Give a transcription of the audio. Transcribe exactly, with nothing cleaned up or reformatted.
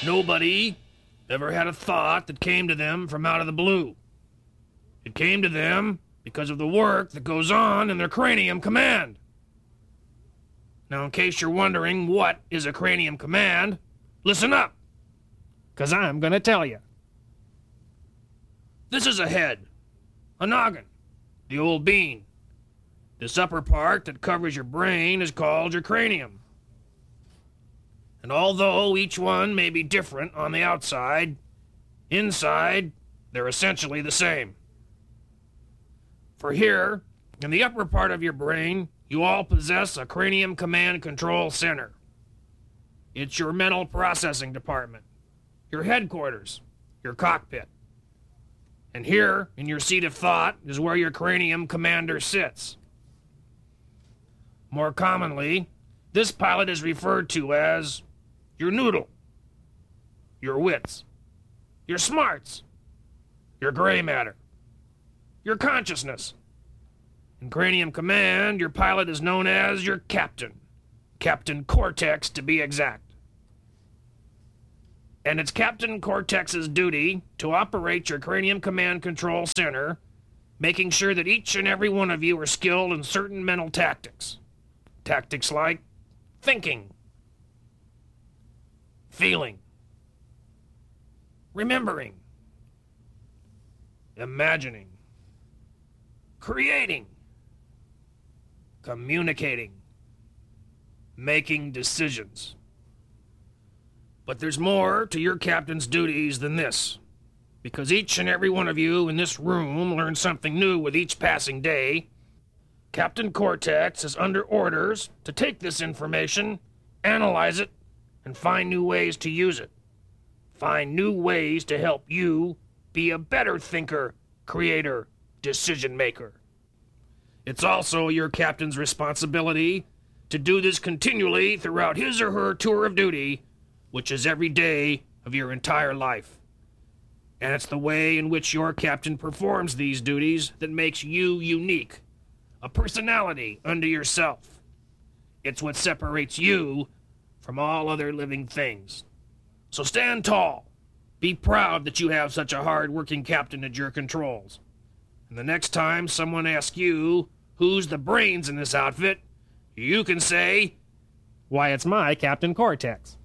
Nobody ever had a thought that came to them from out of the blue. It came to them because of the work that goes on in their cranium command. Now, in case you're wondering what is a cranium command, listen up, because I'm going to tell you. This is a head, a noggin, the old bean. This upper part that covers your brain is called your cranium. And although each one may be different on the outside, inside, they're essentially the same. For here, in the upper part of your brain, you all possess a cranium command control center. It's your mental processing department, your headquarters, your cockpit. And here, in your seat of thought, is where your cranium commander sits. More commonly, this pilot is referred to as your noodle, your wits, your smarts, your gray matter, your consciousness. In cranium command, your pilot is known as your captain, Captain Cortex to be exact. And it's Captain Cortex's duty to operate your cranium command control center, making sure that each and every one of you are skilled in certain mental tactics. Tactics like thinking, feeling, remembering, imagining, creating, communicating, making decisions. But there's more to your captain's duties than this, because each and every one of you in this room learns something new with each passing day. Captain Cortex is under orders to take this information, analyze it, and find new ways to use it. Find new ways to help you be a better thinker, creator, decision maker. It's also your captain's responsibility to do this continually throughout his or her tour of duty, which is every day of your entire life. And it's the way in which your captain performs these duties that makes you unique, a personality unto yourself. It's what separates you from all other living things. So stand tall. Be proud that you have such a hard-working captain at your controls. And the next time someone asks you who's the brains in this outfit, you can say, "Why, it's my Captain Cortex."